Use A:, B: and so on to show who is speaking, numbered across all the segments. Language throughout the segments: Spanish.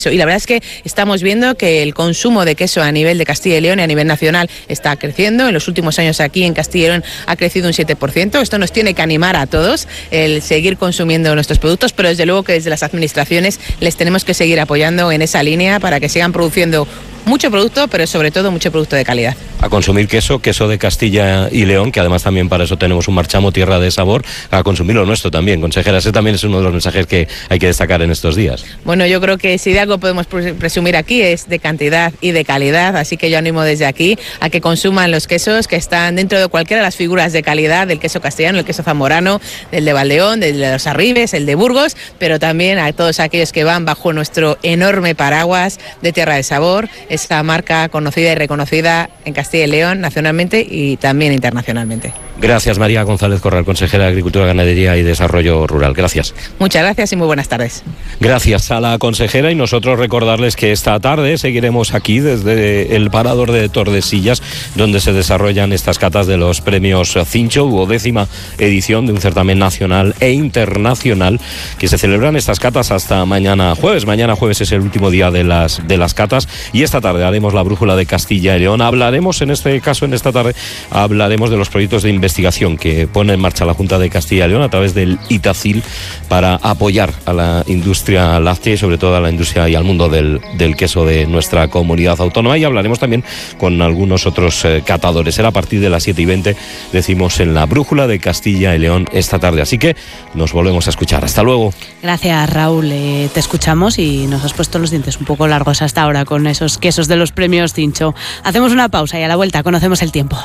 A: Y la verdad es que estamos viendo que el consumo de queso a nivel de Castilla y León y a nivel nacional está creciendo. En los últimos años aquí en Castilla y León ha crecido un 7%. Esto nos tiene que animar a todos el seguir consumiendo nuestros productos, pero desde luego que desde las administraciones les tenemos que seguir apoyando en esa línea para que sigan produciendo mucho producto, pero sobre todo mucho producto de calidad.
B: A consumir queso de Castilla y León, que además también para eso tenemos un marchamo, tierra de sabor, a consumir lo nuestro también, consejera. Ese también es uno de los mensajes que hay que destacar en estos días.
A: Bueno, yo creo que si de algo podemos presumir aquí es de cantidad y de calidad, así que yo animo desde aquí a que consuman los quesos que están dentro de cualquiera de las figuras de calidad del queso castellano, el queso zamorano, del de Valdeón, del de los Arribes, el de Burgos, pero también a todos aquellos que van bajo nuestro enorme paraguas de tierra de sabor, esa marca conocida y reconocida en Castilla y León, nacionalmente y también internacionalmente.
B: Gracias, María González Corral, consejera de Agricultura, Ganadería y Desarrollo Rural. Gracias.
A: Muchas gracias y muy buenas tardes.
B: Gracias a la consejera, y nosotros recordarles que esta tarde seguiremos aquí desde el Parador de Tordesillas, donde se desarrollan estas catas de los premios Cincho, 10ª edición de un certamen nacional e internacional, que se celebran estas catas hasta mañana jueves. Mañana jueves es el último día de las catas, y esta tarde haremos la brújula de Castilla y León. Hablaremos, en esta tarde, hablaremos de los proyectos de investigación que pone en marcha la Junta de Castilla y León a través del ITACIL para apoyar a la industria láctea y sobre todo a la industria y al mundo del queso de nuestra comunidad autónoma, y hablaremos también con algunos otros catadores. Será a partir de las 7:20, decimos, en la brújula de Castilla y León esta tarde, así que nos volvemos a escuchar. Hasta luego.
C: Gracias, Raúl, te escuchamos y nos has puesto los dientes un poco largos hasta ahora con esos quesos de los premios Cincho. Hacemos una pausa y a la vuelta conocemos el tiempo.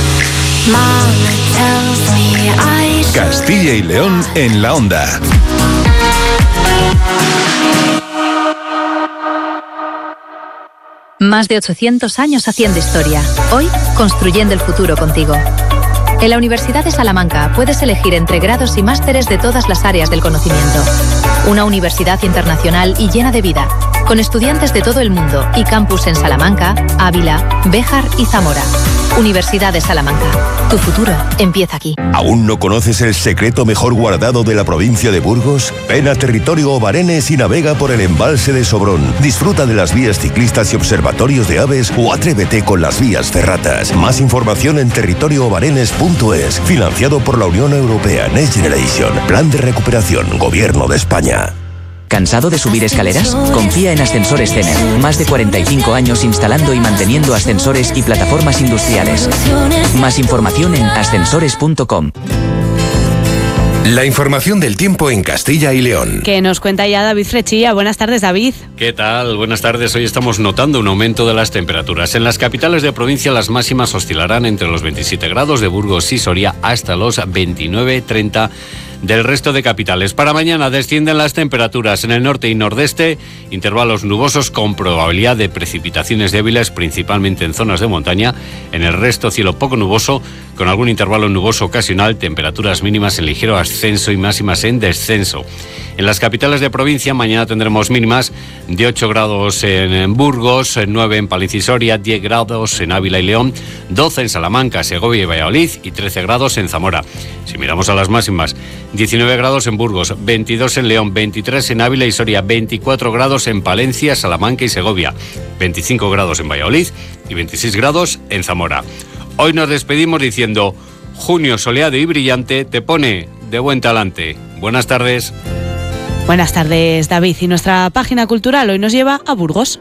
D: Castilla y León en la onda.
E: Más de 800 años haciendo historia. Hoy, construyendo el futuro contigo. En la Universidad de Salamanca puedes elegir entre grados y másteres de todas las áreas del conocimiento. Una universidad internacional y llena de vida, con estudiantes de todo el mundo y campus en Salamanca, Ávila, Béjar y Zamora. Universidad de Salamanca. Tu futuro empieza aquí.
D: ¿Aún no conoces el secreto mejor guardado de la provincia de Burgos? Ven a Territorio Obarenes y navega por el embalse de Sobrón. Disfruta de las vías ciclistas y observatorios de aves o atrévete con las vías ferratas. Más información en territorioobarenes.es. Financiado por la Unión Europea Next Generation. Plan de recuperación. Gobierno de España.
F: ¿Cansado de subir escaleras? Confía en Ascensores Cener. Más de 45 años instalando y manteniendo ascensores y plataformas industriales. Más información en ascensores.com.
D: La información del tiempo en Castilla y León.
C: Que nos cuenta ya David Frechilla. Buenas tardes, David.
G: ¿Qué tal? Buenas tardes. Hoy estamos notando un aumento de las temperaturas. En las capitales de provincia las máximas oscilarán entre los 27 grados de Burgos y Soria hasta los 29-30 del resto de capitales. Para mañana descienden las temperaturas en el norte y nordeste, intervalos nubosos con probabilidad de precipitaciones débiles, principalmente en zonas de montaña. En el resto, cielo poco nuboso, con algún intervalo nuboso ocasional, temperaturas mínimas en ligero ascenso y máximas en descenso. En las capitales de provincia mañana tendremos mínimas de 8 grados en Burgos, 9 en Palencia y Soria, 10 grados en Ávila y León, 12 en Salamanca, Segovia y Valladolid y 13 grados en Zamora. Si miramos a las máximas, 19 grados en Burgos, 22 en León, 23 en Ávila y Soria, 24 grados en Palencia, Salamanca y Segovia, 25 grados en Valladolid y 26 grados en Zamora. Hoy nos despedimos diciendo: junio soleado y brillante te pone de buen talante. Buenas tardes.
C: Buenas tardes, David. Y nuestra página cultural hoy nos lleva a Burgos.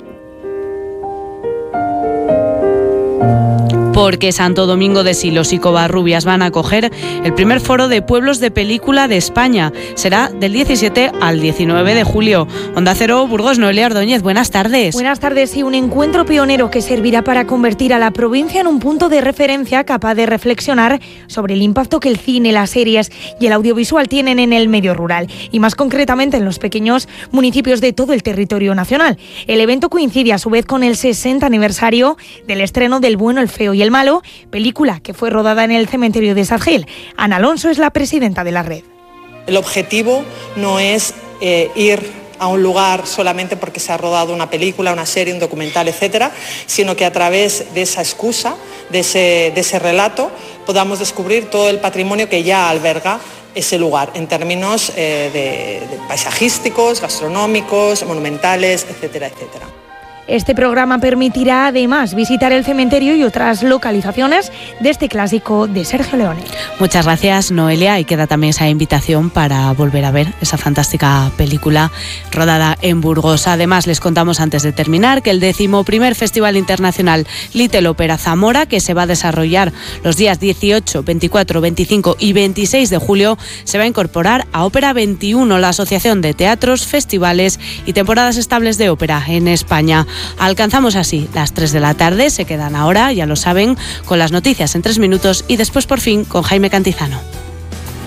C: Porque Santo Domingo de Silos y Covarrubias van a acoger el primer foro de pueblos de película de España. Será del 17 al 19 de julio. Onda Cero, Burgos, Noelia Ordóñez, buenas tardes.
H: Buenas tardes, y un encuentro pionero que servirá para convertir a la provincia en un punto de referencia capaz de reflexionar sobre el impacto que el cine, las series y el audiovisual tienen en el medio rural, y más concretamente en los pequeños municipios de todo el territorio nacional. El evento coincide a su vez con el 60 aniversario del estreno del Bueno, el Feo y el Malo, película que fue rodada en el cementerio de Sargel. Ana Alonso es la presidenta de la red.
I: El objetivo no es ir a un lugar solamente porque se ha rodado una película, una serie, un documental, etcétera, sino que a través de esa excusa, de ese relato, podamos descubrir todo el patrimonio que ya alberga ese lugar en términos de paisajísticos, gastronómicos, monumentales, etcétera, etcétera.
H: Este programa permitirá además visitar el cementerio y otras localizaciones de este clásico de Sergio Leone.
C: Muchas gracias, Noelia, y queda también esa invitación para volver a ver esa fantástica película rodada en Burgos. Además, les contamos antes de terminar que el 11º Festival Internacional Little Opera Zamora, que se va a desarrollar los días 18, 24, 25 y 26 de julio, se va a incorporar a Ópera 21, la Asociación de Teatros, Festivales y Temporadas Estables de Ópera en España. Alcanzamos así las 3 de la tarde, se quedan ahora, ya lo saben, con las noticias en 3 minutos y después por fin con Jaime Cantizano.